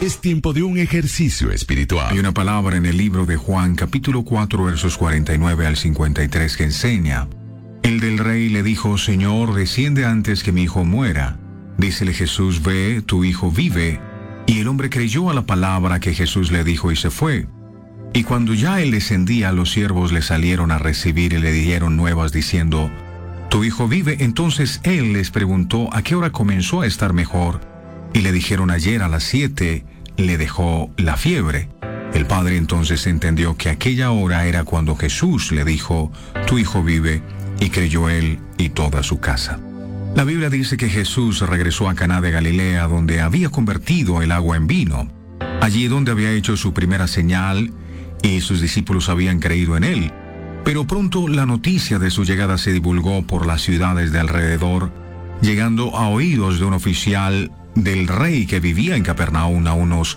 Es tiempo de un ejercicio espiritual. Hay una palabra en el libro de Juan, capítulo 4, versos 49 al 53, que enseña: el del rey le dijo: Señor, desciende antes que mi hijo muera. Dícele Jesús: ve, tu hijo vive. Y el hombre creyó a la palabra que Jesús le dijo y se fue. Y cuando ya él descendía, los siervos le salieron a recibir y le dieron nuevas diciendo: tu hijo vive. Entonces él les preguntó a qué hora comenzó a estar mejor. Y le dijeron: ayer a las 7 le dejó la fiebre. El padre entonces entendió que aquella hora era cuando Jesús le dijo: tu hijo vive, y creyó él y toda su casa. La Biblia dice que Jesús regresó a Caná de Galilea, donde había convertido el agua en vino, allí donde había hecho su primera señal, y sus discípulos habían creído en él. Pero pronto la noticia de su llegada se divulgó por las ciudades de alrededor, llegando a oídos de un oficial del rey que vivía en Capernaum, a unos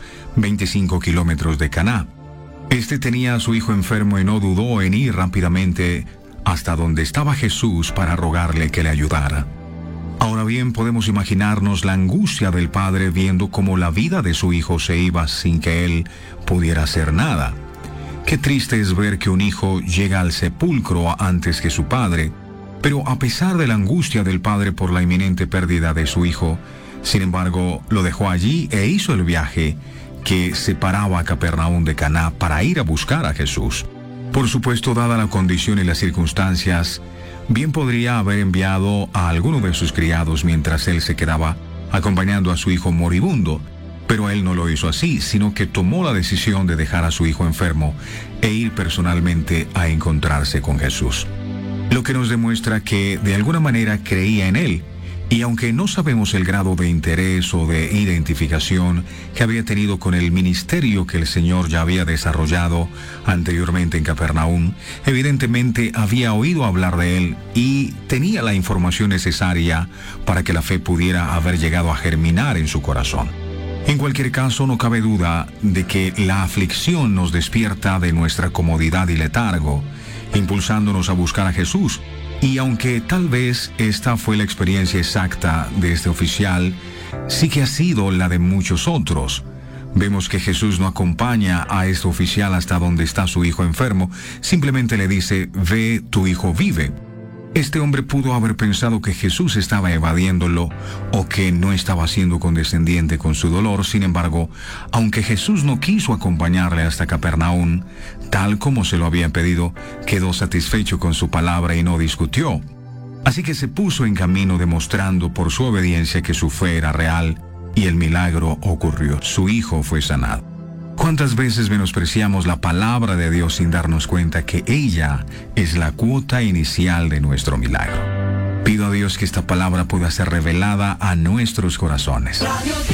25 kilómetros de Caná. Este tenía a su hijo enfermo y no dudó en ir rápidamente hasta donde estaba Jesús para rogarle que le ayudara. Ahora bien, podemos imaginarnos la angustia del padre viendo cómo la vida de su hijo se iba sin que él pudiera hacer nada. Qué triste es ver que un hijo llega al sepulcro antes que su padre, pero a pesar de la angustia del padre por la inminente pérdida de su hijo, sin embargo, lo dejó allí e hizo el viaje que separaba a Capernaum de Caná para ir a buscar a Jesús. Por supuesto, dada la condición y las circunstancias, bien podría haber enviado a alguno de sus criados mientras él se quedaba acompañando a su hijo moribundo, pero él no lo hizo así, sino que tomó la decisión de dejar a su hijo enfermo e ir personalmente a encontrarse con Jesús. Lo que nos demuestra que de alguna manera creía en él. Y aunque no sabemos el grado de interés o de identificación que había tenido con el ministerio que el Señor ya había desarrollado anteriormente en Capernaum, evidentemente había oído hablar de él y tenía la información necesaria para que la fe pudiera haber llegado a germinar en su corazón. En cualquier caso, no cabe duda de que la aflicción nos despierta de nuestra comodidad y letargo, impulsándonos a buscar a Jesús. Y aunque tal vez esta fue la experiencia exacta de este oficial, sí que ha sido la de muchos otros. Vemos que Jesús no acompaña a este oficial hasta donde está su hijo enfermo, simplemente le dice: ve, tu hijo vive. Este hombre pudo haber pensado que Jesús estaba evadiéndolo o que no estaba siendo condescendiente con su dolor. Sin embargo, aunque Jesús no quiso acompañarle hasta Capernaum, tal como se lo había pedido, quedó satisfecho con su palabra y no discutió. Así que se puso en camino demostrando por su obediencia que su fe era real y el milagro ocurrió. Su hijo fue sanado. ¿Cuántas veces menospreciamos la palabra de Dios sin darnos cuenta que ella es la cuota inicial de nuestro milagro? Pido a Dios que esta palabra pueda ser revelada a nuestros corazones.